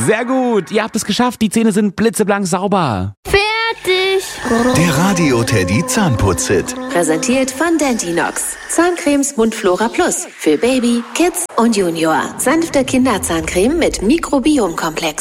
Sehr gut, ihr habt es geschafft. Die Zähne sind blitzeblank sauber. Fertig. Der Radio Teddy Zahnputz-Hit. Präsentiert von Dentinox. Zahncremes Mundflora Plus. Für Baby, Kids und Junior. Sanfte Kinderzahncreme mit Mikrobiomkomplex.